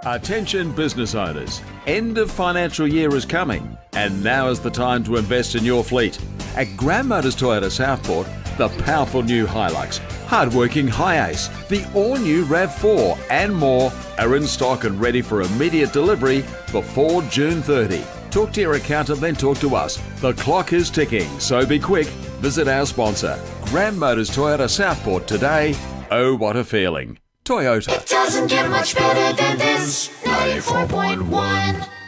Attention business owners, end of financial year is coming and now is the time to invest in your fleet. At Grand Motors Toyota Southport, the powerful new Hilux, hardworking Hiace, the all-new RAV4 and more are in stock and ready for immediate delivery before June 30. Talk to your accountant, then talk to us. The clock is ticking, so be quick. Visit our sponsor, Grand Motors Toyota Southport today. Oh, what a feeling. Toyota. It doesn't get much better than this. 94.1.